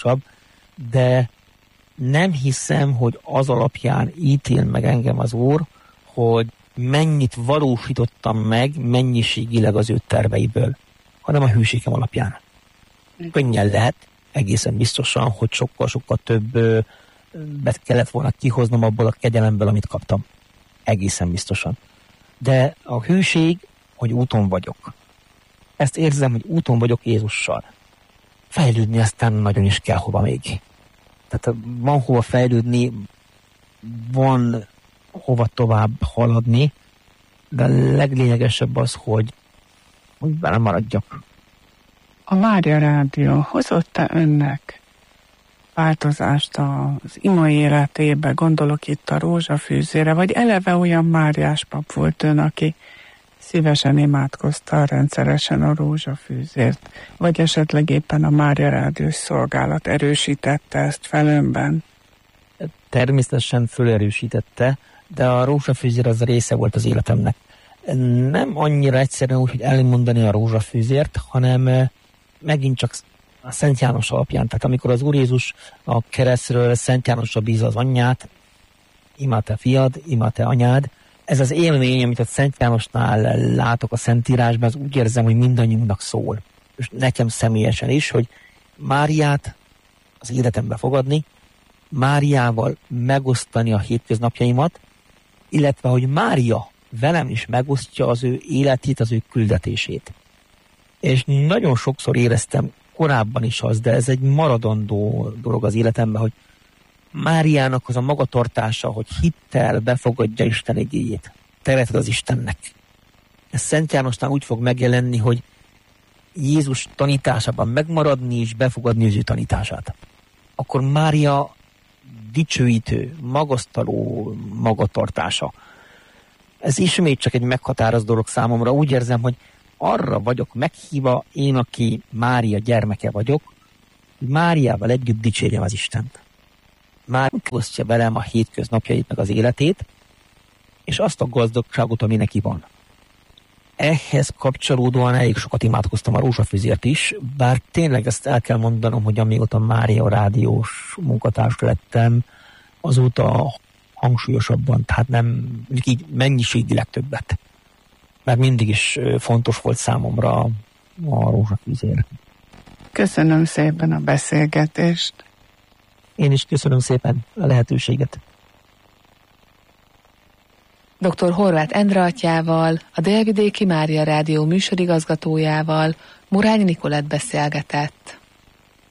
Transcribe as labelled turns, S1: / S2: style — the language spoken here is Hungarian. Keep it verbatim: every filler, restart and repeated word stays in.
S1: fontosabb, de nem hiszem, hogy az alapján ítél meg engem az Úr, hogy mennyit valósítottam meg mennyiségileg az ő terveiből, hanem a hűségem alapján. Könnyen lehet, egészen biztosan, hogy sokkal-sokkal többet kellett volna kihoznom abból a kegyelemből, amit kaptam. Egészen biztosan. De a hűség, hogy úton vagyok. Ezt érzem, hogy úton vagyok Jézussal. Fejlődni aztán nagyon is kell hova még. Tehát van hova fejlődni, van hova tovább haladni, de a leglényegesebb az, hogy, hogy vele maradjak.
S2: A Mária Rádió hozott-e önnek változást az ima életébe, gondolok itt a rózsafűzére, vagy eleve olyan máriás pap volt ön, aki szívesen imádkozta rendszeresen a rózsafűzért, vagy esetleg éppen a Mária Rádiós szolgálat erősítette ezt fel önben?
S1: Természetesen fölerősítette, de a rózsafűzér az a része volt az életemnek. Nem annyira egyszerűen úgy, hogy elmondani a rózsafűzért, hanem megint csak a Szent János alapján. Tehát amikor az Úr Jézus a keresztről Szent Jánosra bízza az anyját, imád te fiad, imád te anyád, ez az élmény, amit a Szent Jánosnál látok a Szentírásban, az úgy érzem, hogy mindannyiunknak szól. És nekem személyesen is, hogy Máriát az életembe fogadni, Máriával megosztani a hétköznapjaimat, illetve hogy Mária velem is megosztja az ő életét, az ő küldetését. És nagyon sokszor éreztem korábban is az, de ez egy maradandó dolog az életemben, hogy Máriának az a magatartása, hogy hittel befogadja Isten igéjét. Tereted az Istennek. Ez Szent Jánosnál úgy fog megjelenni, hogy Jézus tanításában megmaradni és befogadni az ő tanítását. Akkor Mária dicsőítő, magasztaló magatartása. Ez ismét csak egy meghatározó dolog számomra. Úgy érzem, hogy arra vagyok meghívva, én, aki Mária gyermeke vagyok, hogy Máriával együtt dicsérjem az Istent. Már osztja velem a hétköznapjait, meg az életét, és azt a gazdagságot, ami neki van. Ehhez kapcsolódóan elég sokat imádkoztam a rózsafűzért is, bár tényleg ezt el kell mondanom, hogy amióta Mária rádiós munkatárs lettem, azóta hangsúlyosabban, tehát nem így mennyiségileg többet. Mert mindig is fontos volt számomra a rózsafűzér.
S2: Köszönöm szépen a beszélgetést.
S1: Én is köszönöm szépen a lehetőséget.
S3: doktor Horváth Endre atyával, a Délvidéki Mária Rádió műsorigazgatójával Murányi Nikolett beszélgetett.